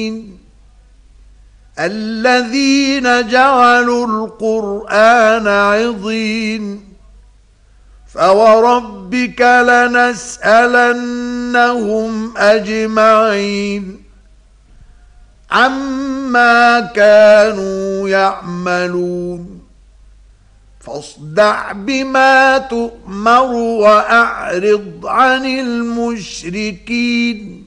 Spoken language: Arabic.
الذين جعلوا القرآن عضين فوربك لنسألنهم أجمعين عما كانوا يعملون فاصدع بما تؤمر وأعرض عن المشركين